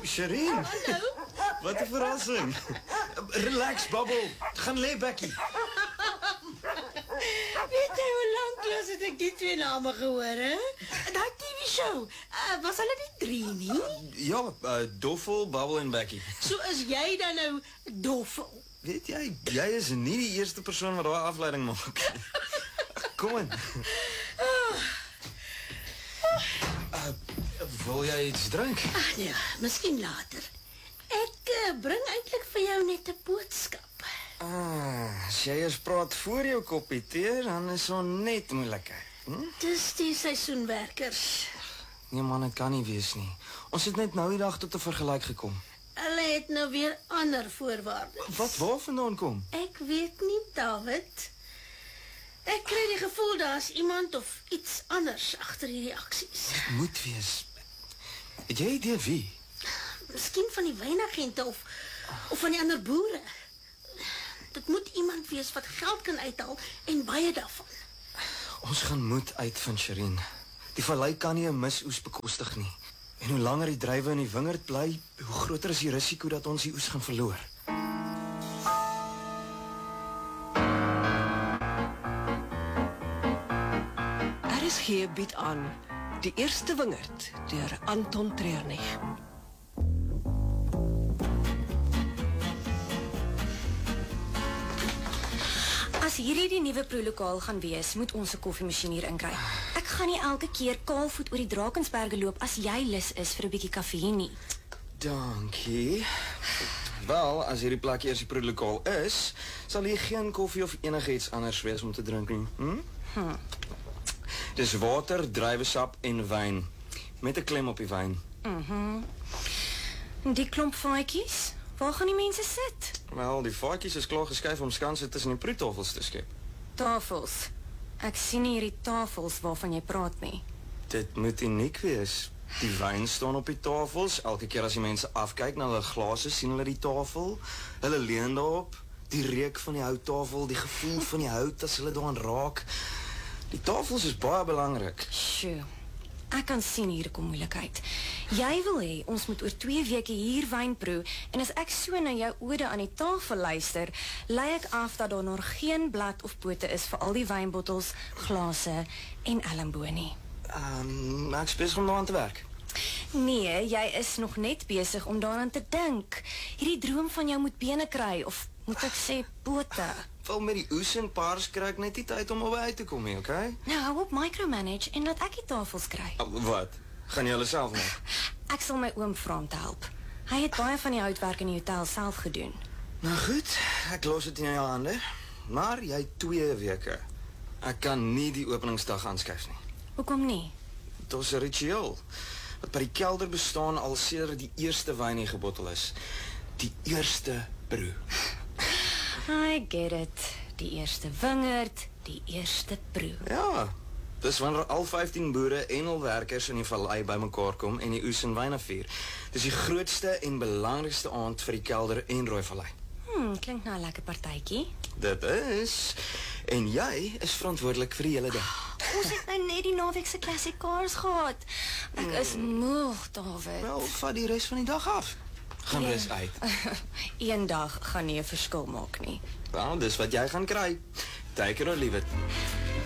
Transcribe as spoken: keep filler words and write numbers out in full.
Shireen. Hallo. Wat 'n verrassing. Relax, Bubble. Gaan lê, Becky. Weet jy hoe lank klas het ek die twee name gehoor, hè? Daai T V-show, uh, was hulle nie drie nie? Ja, uh, Doffel, Bubble en Becky. So is jy dan nou Doffel? Weet jy, jy is nie die eerste persoon wat daai afleiding maak. Kom in. Uh, wil jy iets drink? Ag ja, miskien later. Ek uh, bring eintlik vir jou net 'n boodskap. Ah, as jy eers praat voor jou koppie tee, dan is ons net moeilikheid. Hm? Dis die seisoenwerkers. Nee man, dit kan nie wees nie. Ons het net nou die dag tot 'n vergelyk gekom. Hulle het nou weer ander voorwaardes. Wat waarvandaan kom? Ek weet nie, David. Ek kry die gevoel daar's iemand of iets anders agter hierdie aksies. Dit moet wees. Het jy idee wie? Miskien van die wynagente of of van die ander boere. Dit moet iemand wees wat geld kan uithaal en baie daarvan. Ons gaan moet uitvind, Shireen. Die vallei kan nie 'n misoes bekostig nie. En hoe langer die druiwe in die wingerd bly, hoe groter is die risiko dat ons die oes gaan verloor. R S G bied aan Die Eerste Wingerd deur Anton Treurnig. As hierdie die nuwe proelokaal gaan wees, moet ons 'n koffiemasjien hier inkry. Ek gaan nie elke keer kaalvoet oor die Drakensberge loop as jy lus is vir 'n bietjie koffie nie. Dankie. Wel, as hierdie plek eers die proelokaal is, sal hier geen koffie of enigiets anders wees om te drink nie. Hm? Hm. Dis water, druiwesap en wyn. Met 'n klem op die wyn. Mhm. En die klomp vaatjies, waar gaan die mense sit? Wel, die vaatjies is klaar geskuif om skanse tussen die proettafels te skep. Tafels. Ek sien nie hierdie tafels waarvan jy praat nie. Dit moet uniek wees. Die wyn staan op die tafels. Elke keer as die mense afkyk na hulle glase, sien hulle die tafel. Hulle leun daarop. Die reuk van die houttafel, die gevoel van die hout as hulle daaraan raak. Die tafels is baie belangrik. Sjoe. Ek kan sien hier kom moeilikheid. Jy wil hê ons moet oor twee weke hier wyn proe en as ek so na jou ode aan die tafel luister, lei ek af dat daar nog geen blad of pote is vir al die wynbottels, glase en elmboë nie. Um, ek is besig om daaraan te werk. Nee, jy is nog net besig om daaraan te dink. Hierdie droom van jou moet bene kry of moet ek sê pote. Wel met die oes en paars kry ek net nie tyd om albei uit te kom nie, okay? Nou, hou op micromanage en laat ek die tafels kry. Uh, wat? Gaan jy hulle self maak? Ek sal my oom vra om te help. Hy het baie van die houtwerk in die hotel self gedoen. Nou goed, ek los dit in jou hande. Maar jy het twee weke. Ek kan nie die openingsdag aanskuif nie. Hoekom nie? Dit is 'n ritueel wat by die kelder bestaan al sedert die eerste wyn hier gebottel is. Die eerste proe. I get it. Die eerste wingerd, die eerste proe. Ja, dis wanneer al vyftien boere en hul werkers in die vallei bymekaar kom en die oes en wyne vier. Dis die grootste en belangrikste aand vir die kelder en Rooivallei. Hmm, klink nou 'n lekker partytjie. Dit is. En jy is verantwoordelik vir die hele ding. Ons het nou net die naweek se classic cars gehad. Ek is moeg, David. Wel, vat die res van die dag af. Gaan rus uit. Een dag gaan nie 'n verskil maak nie. Wel, dis wat jy gaan kry. Take it or leave it.